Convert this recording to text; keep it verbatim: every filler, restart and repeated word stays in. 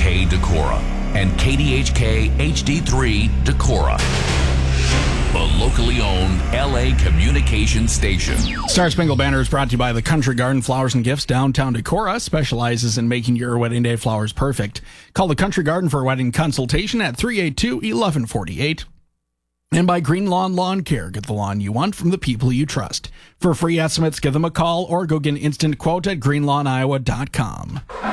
K Decorah and K D H K H D three Decorah, the locally owned L A communication station. Star Spangled Banner is brought to you by the Country Garden Flowers and Gifts. Downtown Decorah specializes in making your wedding day flowers perfect. Call the Country Garden for a wedding consultation at three eight two, one one four eight. And by Green Lawn Lawn Care. Get the lawn you want from the people you trust. For free estimates, give them a call or go get an instant quote at green lawn iowa dot com.